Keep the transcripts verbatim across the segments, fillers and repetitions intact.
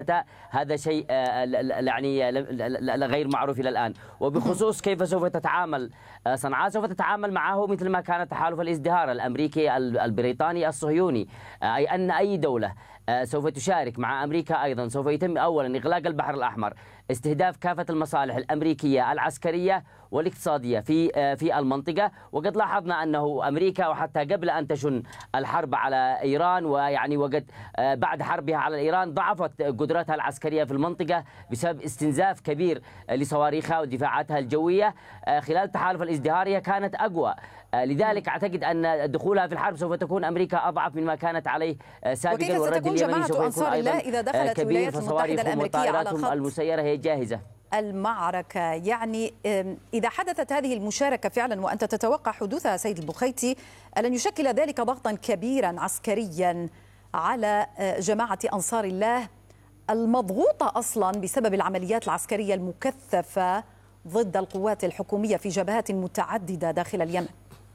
الشتاء، هذا شيء يعني غير معروف إلى الآن. وبخصوص كيف سوف تتعامل صنعاء، سوف تتعامل معه مثل ما كان تحالف الازدهار الأمريكي البريطاني الصهيوني، أي أن أي دولة سوف تشارك مع أمريكا أيضا سوف يتم أولا إغلاق البحر الأحمر، استهداف كافة المصالح الأمريكية العسكرية والاقتصادية في في المنطقة. وقد لاحظنا أنه أمريكا وحتى قبل أن تشن الحرب على إيران، ويعني وقد بعد حربها على إيران ضعفت قدراتها العسكرية في المنطقة بسبب استنزاف كبير لصواريخها ودفاعاتها الجوية. خلال تحالف الازدهار هي كانت أقوى، لذلك أعتقد أن دخولها في الحرب سوف تكون أمريكا أضعف مما كانت عليه سابقا. والرد اليمني سوف يكون أيضا إذا دخلت كبير، فصواريخ وطائراتهم المسيرة هي جاهزة. المعركة يعني إذا حدثت هذه المشاركة فعلا وأنت تتوقع حدوثها سيد البخيتي، ألن يشكل ذلك ضغطا كبيرا عسكريا على جماعة أنصار الله المضغوطة أصلا بسبب العمليات العسكرية المكثفة ضد القوات الحكومية في جبهات متعددة داخل اليمن؟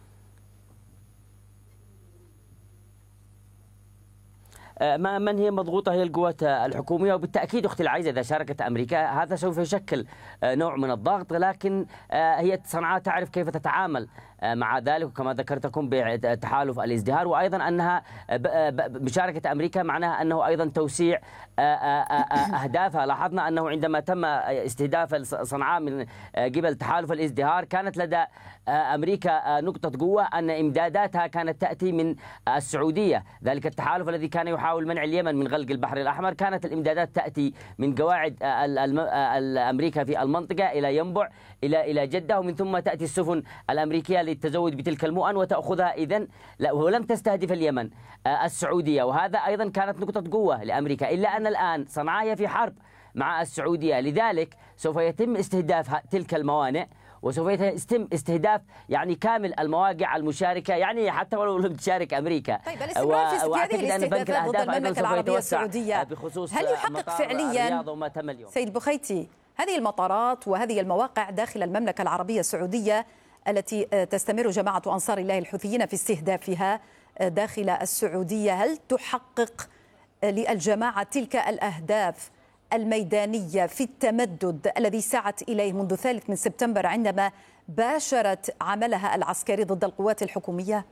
من هي مضغوطة هي القوات الحكومية، وبالتأكيد أختي العزيزة إذا شاركت أمريكا هذا سوف يشكل نوع من الضغط، لكن هي صنعاء تعرف كيف تتعامل مع ذلك، وكما ذكرتكم بتحالف الازدهار، وأيضا أنها مشاركة أمريكا معناها أنه أيضا توسيع أهدافها. لاحظنا أنه عندما تم استهداف صنعاء من قبل تحالف الازدهار كانت لدى أمريكا نقطة قوة أن إمداداتها كانت تأتي من السعودية. ذلك التحالف الذي كان يحاول منع اليمن من غلق البحر الأحمر كانت الإمدادات تأتي من قواعد الأمريكا في المنطقة إلى ينبع إلى إلى جدة، ومن ثم تأتي السفن الأمريكية للتزود بتلك المؤن وتأخذها إذن، ولم تستهدف اليمن السعودية، وهذا أيضا كانت نقطة قوة لأمريكا. إلا أن الآن صنعاء في حرب مع السعودية، لذلك سوف يتم استهداف تلك الموانئ، وسوف يتم استهداف يعني كامل المواقع المشاركة، يعني حتى ولو لم تشارك أمريكا. طيب الاستمرار في هذه الاستهدافات ضد المملكة العربية السعودية بخصوص هل يحقق فعليا سيد البخيتي هذه المطارات وهذه المواقع داخل المملكة العربية السعودية التي تستمر جماعة أنصار الله الحوثيين في استهدافها داخل السعودية، هل تحقق للجماعة تلك الأهداف الميدانية في التمدد الذي سعت إليه منذ ثالث من سبتمبر عندما باشرت عملها العسكري ضد القوات الحكومية؟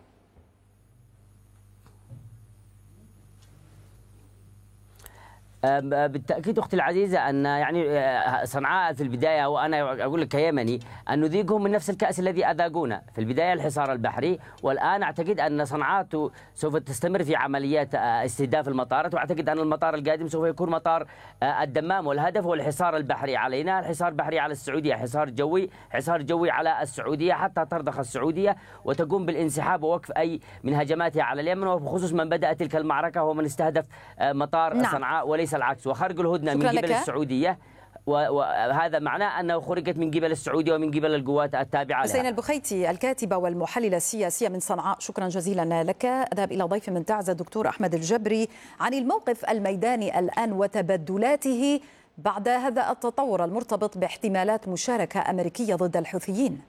بالتأكيد أختي العزيزة أن يعني صنعاء في البداية، وأنا أقول لك كيمني أن نذيقهم من نفس الكأس الذي أذاقونا في البداية الحصار البحري، والآن أعتقد أن صنعاء سوف تستمر في عمليات استهداف المطارات، وأعتقد أن المطار القادم سوف يكون مطار الدمام، والهدف هو الحصار البحري علينا، الحصار البحري على السعودية، حصار جوي حصار جوي على السعودية حتى ترضخ السعودية وتقوم بالانسحاب ووقف أي من هجماتها على اليمن، وبخصوص من بدأت تلك المعركة هو من استهدف مطار نعم. صنعاء وليس العكس، وخرق الهدنة من قبل لك. السعودية، وهذا معناه أنه خرجت من قبل السعودية ومن قبل القوات التابعة لها. حسين البخيتي الكاتبة والمحللة السياسية من صنعاء، شكرا جزيلا لك. أذهب إلى ضيف من تعز الدكتور أحمد الجبري عن الموقف الميداني الآن وتبدلاته بعد هذا التطور المرتبط باحتمالات مشاركة أمريكية ضد الحوثيين.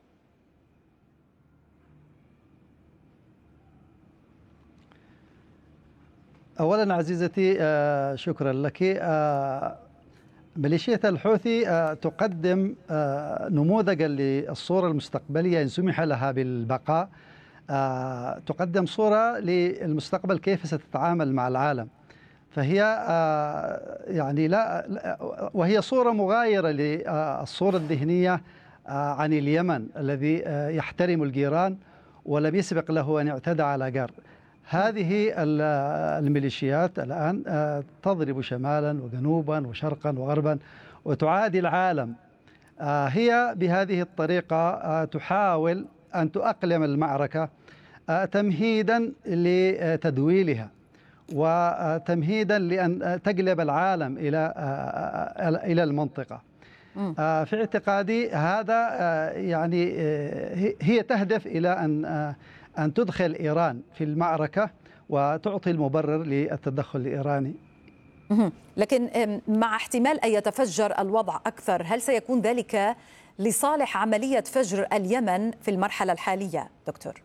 أولا عزيزتي شكرا لك. ميليشيا الحوثي تقدم نموذجا للصورة المستقبلية إن سمح لها بالبقاء، تقدم صورة للمستقبل كيف ستتعامل مع العالم، فهي يعني لا وهي صورة مغايرة للصورة الذهنية عن اليمن الذي يحترم الجيران ولم يسبق له أن اعتدى على جار. هذه الميليشيات الآن تضرب شمالا وجنوبا وشرقا وغربا وتعادي العالم. هي بهذه الطريقة تحاول أن تؤقلم المعركة تمهيدا لتدويلها وتمهيدا لأن تقلب العالم إلى إلى المنطقة. في اعتقادي هذا يعني هي تهدف إلى أن أن تدخل إيران في المعركة وتعطي المبرر للتدخل الإيراني. لكن مع احتمال أن يتفجر الوضع أكثر، هل سيكون ذلك لصالح عملية فجر اليمن في المرحلة الحالية دكتور؟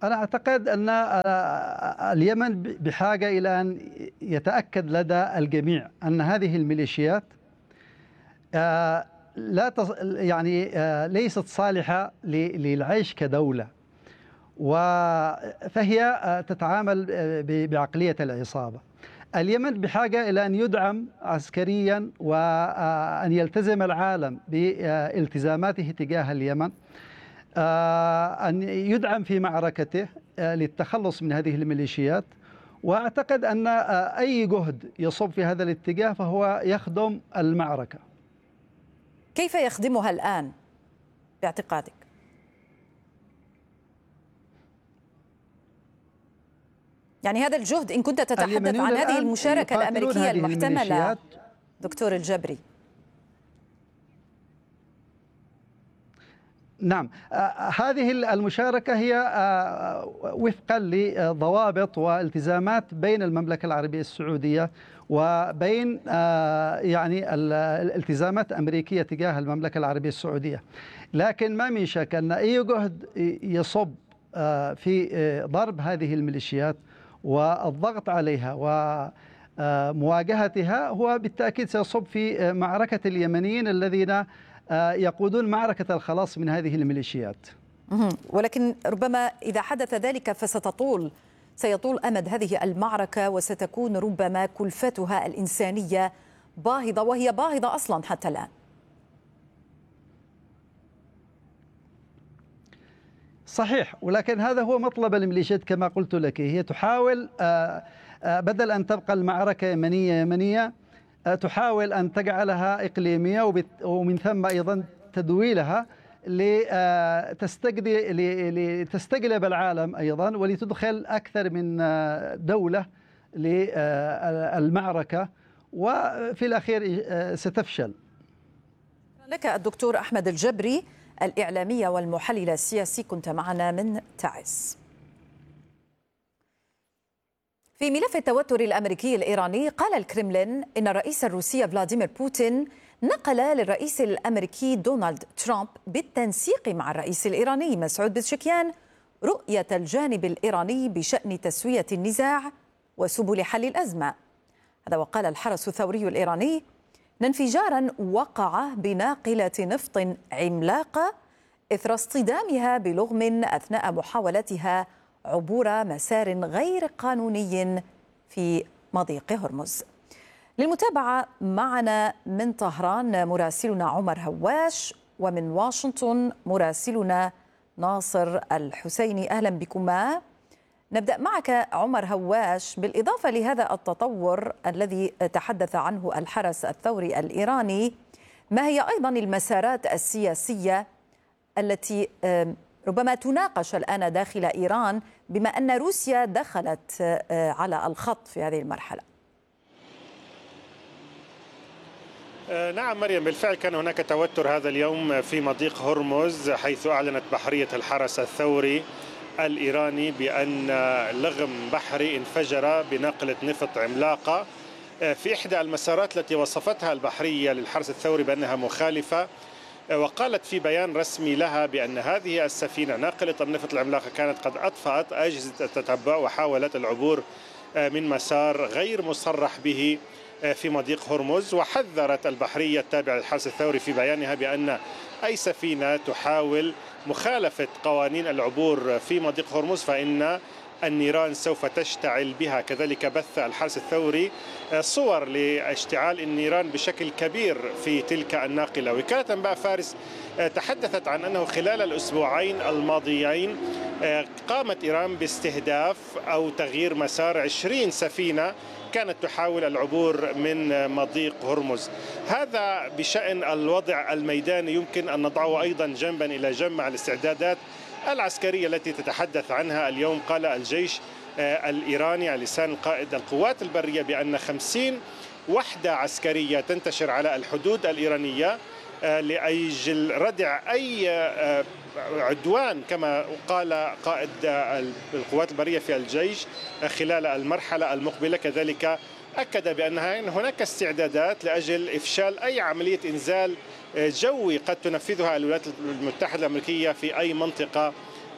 أنا أعتقد أن اليمن بحاجة إلى أن يتأكد لدى الجميع أن هذه الميليشيات لا يعني ليست صالحة للعيش كدولة، فهي تتعامل بعقلية العصابة. اليمن بحاجة إلى أن يدعم عسكريا وأن يلتزم العالم بالتزاماته تجاه اليمن، أن يدعم في معركته للتخلص من هذه الميليشيات. وأعتقد أن أي جهد يصب في هذا الاتجاه فهو يخدم المعركة. كيف يخدمها الآن باعتقادك؟ يعني هذا الجهد إن كنت تتحدث عن هذه المشاركة الأمريكية المحتملة دكتور الجبري. نعم، هذه المشاركة هي وفقا لضوابط والتزامات بين المملكة العربية السعودية وبين يعني الالتزامات أمريكية تجاه المملكة العربية السعودية. لكن ما من شك أن أي جهد يصب في ضرب هذه الميليشيات والضغط عليها ومواجهتها هو بالتأكيد سيصب في معركة اليمنيين الذين يقودون معركة الخلاص من هذه الميليشيات. ولكن ربما إذا حدث ذلك فستطول سيطول أمد هذه المعركة وستكون ربما كلفتها الإنسانية باهظة، وهي باهظة أصلا حتى الآن. صحيح، ولكن هذا هو مطلب الميليشيات كما قلت لك. هي تحاول بدل أن تبقى المعركة يمنية يمنية تحاول أن تجعلها إقليمية، ومن ثم أيضا تدويلها لتستقلب العالم أيضا ولتدخل أكثر من دولة للمعركة، وفي الأخير ستفشل. لك الدكتور أحمد الجبري الإعلامي والمحلل السياسي، كنت معنا من تعز. في ملف التوتر الأمريكي الإيراني، قال الكرملين إن الرئيس الروسي فلاديمير بوتين نقل للرئيس الأمريكي دونالد ترامب بالتنسيق مع الرئيس الإيراني مسعود بزشكيان رؤية الجانب الإيراني بشأن تسوية النزاع وسبل حل الأزمة. هذا وقال الحرس الثوري الإيراني إن انفجارا وقع بناقلة نفط عملاقة إثر اصطدامها بلغم أثناء محاولتها عبور مسار غير قانوني في مضيق هرمز. للمتابعة معنا من طهران مراسلنا عمر هواش، ومن واشنطن مراسلنا ناصر الحسيني. أهلا بكما. نبدأ معك عمر هواش. بالإضافة لهذا التطور الذي تحدث عنه الحرس الثوري الإيراني، ما هي أيضا المسارات السياسية التي ربما تناقش الآن داخل إيران، بما أن روسيا دخلت على الخط في هذه المرحلة؟ نعم مريم، بالفعل كان هناك توتر هذا اليوم في مضيق هرمز، حيث أعلنت بحرية الحرس الثوري الإيراني بأن لغم بحري انفجر بناقلة نفط عملاقة في إحدى المسارات التي وصفتها البحرية للحرس الثوري بأنها مخالفة. وقالت في بيان رسمي لها بأن هذه السفينة ناقلة النفط العملاقة كانت قد أطفأت أجهزة التتبع وحاولت العبور من مسار غير مصرح به في مضيق هرمز. وحذرت البحرية التابعة للحرس الثوري في بيانها بأن أي سفينة تحاول مخالفة قوانين العبور في مضيق هرمز فإن النيران سوف تشتعل بها. كذلك بث الحرس الثوري صور لاشتعال النيران بشكل كبير في تلك الناقلة. وكالة أنباء فارس تحدثت عن أنه خلال الأسبوعين الماضيين قامت إيران باستهداف أو تغيير مسار عشرين سفينة كانت تحاول العبور من مضيق هرمز. هذا بشأن الوضع الميداني، يمكن أن نضعه أيضا جنبا إلى جنب مع الاستعدادات العسكرية التي تتحدث عنها اليوم. قال الجيش الإيراني على لسان قائد القوات البرية بأن خمسين وحدة عسكرية تنتشر على الحدود الإيرانية لأجل ردع أي عدوان كما قال قائد القوات البرية في الجيش خلال المرحلة المقبلة. كذلك أكد بأن هناك استعدادات لأجل إفشال أي عملية إنزال جوي قد تنفذها الولايات المتحدة الأمريكية في أي منطقة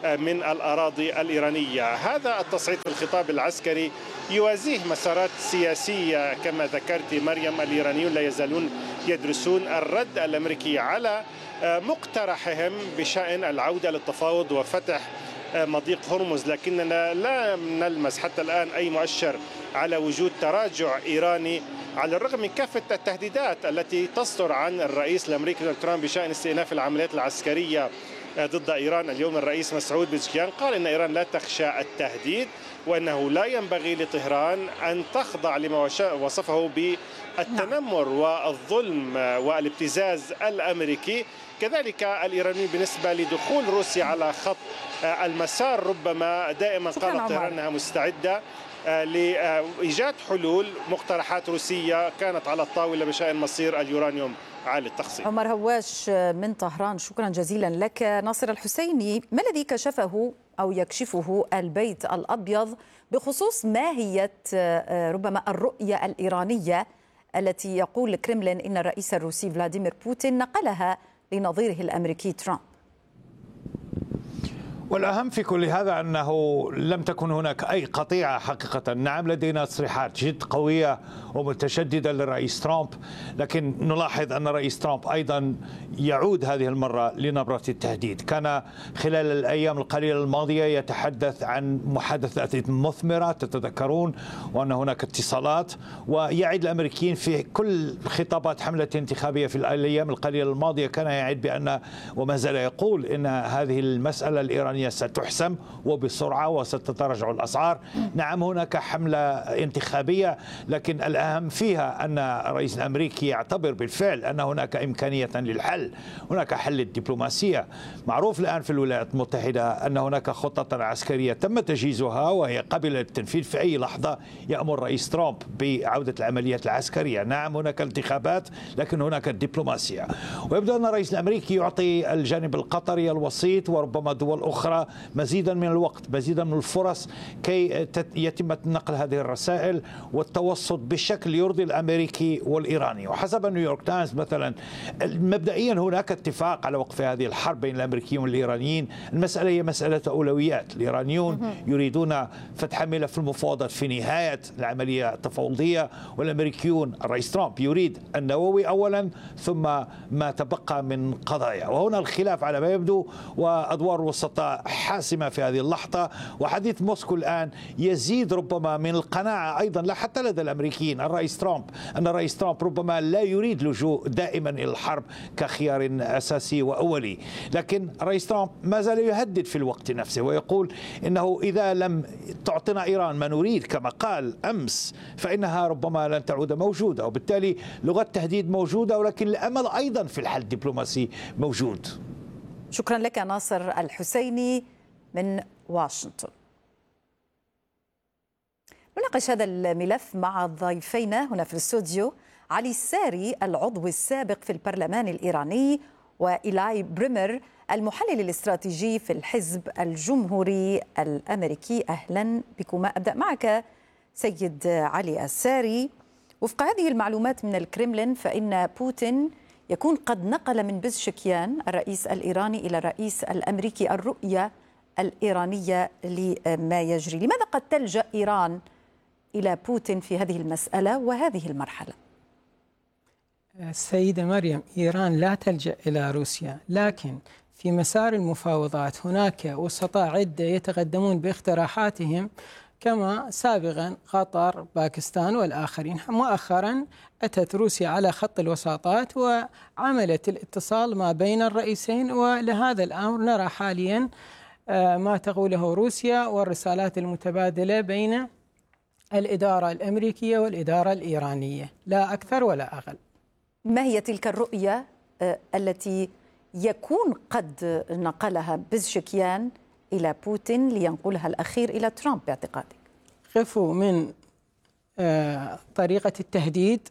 من الأراضي الإيرانية. هذا التصعيد في الخطاب العسكري يوازيه مسارات سياسية كما ذكرت مريم. الإيرانيون لا يزالون يدرسون الرد الأمريكي على مقترحهم بشأن العودة للتفاوض وفتح مضيق هرمز، لكننا لا نلمس حتى الآن أي مؤشر على وجود تراجع إيراني على الرغم من كافة التهديدات التي تصدر عن الرئيس الأمريكي دونالد ترامب بشأن استئناف العمليات العسكرية ضد إيران. اليوم الرئيس مسعود بزكيان قال إن إيران لا تخشى التهديد وأنه لا ينبغي لطهران أن تخضع لما وصفه بالتنمر والظلم والابتزاز الأمريكي. كذلك الإيرانيين بالنسبة لدخول روسيا على خط المسار ربما دائما قالت طهران أنها مستعدة لإيجاد حلول. مقترحات روسية كانت على الطاولة بشأن مصير اليورانيوم عالي التخصيب. عمر هواش من طهران، شكرا جزيلا لك. ناصر الحسيني، ما الذي كشفه أو يكشفه البيت الأبيض بخصوص ماهية ربما الرؤية الإيرانية التي يقول الكرملين إن الرئيس الروسي فلاديمير بوتين نقلها لنظيره الأمريكي ترامب؟ والأهم في كل هذا أنه لم تكن هناك أي قطيعة حقيقة. نعم لدينا تصريحات جد قوية ومتشددة للرئيس ترامب، لكن نلاحظ أن الرئيس ترامب أيضا يعود هذه المرة لنبرة التهديد. كان خلال الأيام القليلة الماضية يتحدث عن محادثات مثمرة تتذكرون، وأن هناك اتصالات، ويعد الأمريكيين في كل خطابات حملة انتخابية في الأيام القليلة الماضية كان يعد بأن وما زال يقول أن هذه المسألة الإيرانية ستحسم وبسرعة وستتراجع الأسعار. نعم هناك حملة انتخابية، لكن الأهم فيها أن الرئيس الأمريكي يعتبر بالفعل أن هناك إمكانية للحل. هناك حل الدبلوماسية. معروف الآن في الولايات المتحدة أن هناك خطة عسكرية تم تجهيزها وهي قابلة للتنفيذ في أي لحظة يأمر الرئيس ترامب بعودة العمليات العسكرية. نعم هناك انتخابات، لكن هناك الدبلوماسية. ويبدو أن الرئيس الأمريكي يعطي الجانب القطري الوسيط وربما دول أخرى مزيدا من الوقت، مزيدا من الفرص كي يتم نقل هذه الرسائل والتوسط بشكل يرضي الأمريكي والإيراني. وحسب نيويورك تايمز مثلا مبدئيا هناك اتفاق على وقف هذه الحرب بين الأمريكيين والإيرانيين. المسألة هي مسألة أولويات. الإيرانيون يريدون فتح ملف المفاوضات في نهاية العملية التفاوضية، والأمريكيون الرئيس ترامب يريد النووي أولا ثم ما تبقى من قضايا. وهنا الخلاف على ما يبدو، وأدوار الوسطاء حاسمة في هذه اللحظة. وحديث موسكو الآن يزيد ربما من القناعة أيضا لا حتى لدى الأمريكيين الرئيس ترامب أن الرئيس ترامب ربما لا يريد لجوء دائما إلى الحرب كخيار أساسي وأولي. لكن الرئيس ترامب ما زال يهدد في الوقت نفسه ويقول إنه إذا لم تعطينا إيران ما نريد كما قال أمس فإنها ربما لن تعود موجودة. وبالتالي لغة تهديد موجودة، ولكن الأمل أيضا في الحل الدبلوماسي موجود. شكرا لك ناصر الحسيني من واشنطن. نناقش هذا الملف مع ضيفينا هنا في الاستوديو: علي الساري العضو السابق في البرلمان الإيراني، وإيلاي بريمر المحلل الاستراتيجي في الحزب الجمهوري الأمريكي. أهلا بكما. أبدأ معك سيد علي الساري. وفق هذه المعلومات من الكرملين فإن بوتين يكون قد نقل من بزشكيان الرئيس الإيراني إلى الرئيس الأمريكي الرؤية الإيرانية لما يجري. لماذا قد تلجأ إيران إلى بوتين في هذه المسألة وهذه المرحلة؟ السيدة مريم، إيران لا تلجأ إلى روسيا، لكن في مسار المفاوضات هناك وسطاء عدة يتقدمون باقتراحاتهم كما سابقا قطر، باكستان والآخرين. مؤخرا أتت روسيا على خط الوساطات وعملت الاتصال ما بين الرئيسين، ولهذا الأمر نرى حاليا ما تقوله روسيا والرسالات المتبادلة بين الإدارة الأمريكية والإدارة الإيرانية، لا أكثر ولا أقل. ما هي تلك الرؤية التي يكون قد نقلها بزشكيان إلى بوتين لينقلها الأخير إلى ترامب باعتقادك؟ خفوا من طريقة التهديد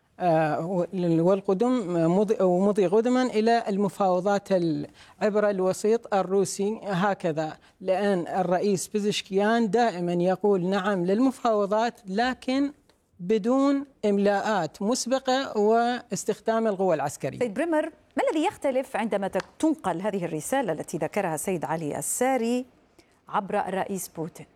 والقدم ومضي قدما إلى المفاوضات عبر الوسيط الروسي هكذا، لأن الرئيس بزشكيان دائما يقول نعم للمفاوضات لكن بدون إملاءات مسبقة واستخدام القوى العسكرية. سيد بريمر، ما الذي يختلف عندما تنقل هذه الرسالة التي ذكرها السيد علي الساري عبر الرئيس بوتين؟